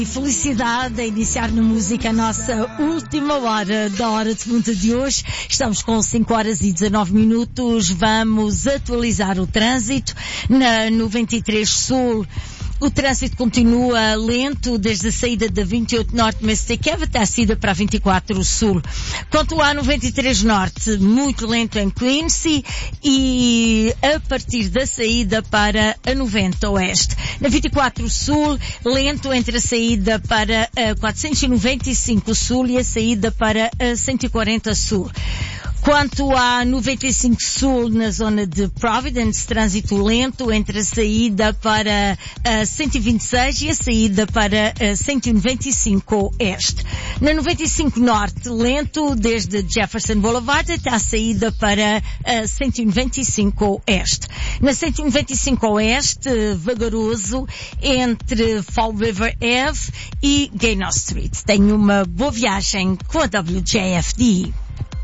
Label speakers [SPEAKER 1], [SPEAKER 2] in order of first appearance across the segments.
[SPEAKER 1] E felicidade a iniciar na música a nossa última hora da Hora de Punta de hoje. Estamos com 5 horas e 19 minutos. Vamos atualizar o trânsito na 93 Sul. O trânsito continua lento desde a saída da 28 Norte Mystic Ave até a saída para a 24 Sul. Quanto à 93 Norte, muito lento em Quincy e a partir da saída para a 90 Oeste. Na 24 Sul, lento entre a saída para a 495 Sul e a saída para a 140 Sul. Quanto à 95 Sul, na zona de Providence, trânsito lento entre a saída para a 126 e a saída para a 195 Oeste. Na 95 Norte, lento desde Jefferson Boulevard até a saída para a 195 Oeste. Na 195 Oeste, vagaroso entre Fall River Ave e Gaynor Street. Tenha uma boa viagem com a WJFD.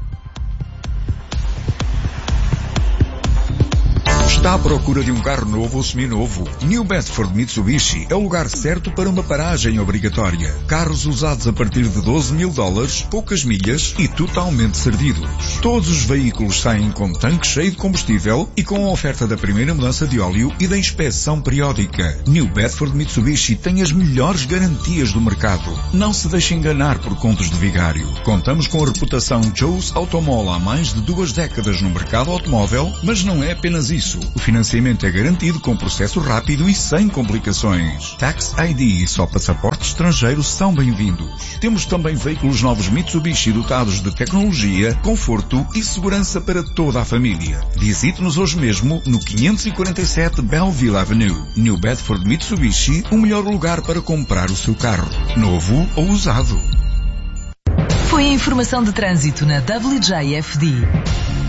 [SPEAKER 2] Está à procura de um carro novo ou seminovo? New Bedford Mitsubishi é o lugar certo para uma paragem obrigatória. Carros usados a partir de $12.000, poucas milhas e totalmente servidos. Todos os veículos saem com tanque cheio de combustível e com a oferta da primeira mudança de óleo e da inspeção periódica. New Bedford Mitsubishi tem as melhores garantias do mercado. Não se deixe enganar por contos de vigário. Contamos com a reputação Joe's Automall há mais de 2 décadas no mercado automóvel, mas não é apenas isso. O financiamento é garantido com processo rápido e sem complicações. Tax ID e só passaportes estrangeiros são bem-vindos. Temos também veículos novos Mitsubishi dotados de tecnologia, conforto e segurança para toda a família. Visite-nos hoje mesmo no 547 Belleville Avenue. New Bedford Mitsubishi, o melhor lugar para comprar o seu carro, novo ou usado.
[SPEAKER 3] Foi a informação de trânsito na WJFD.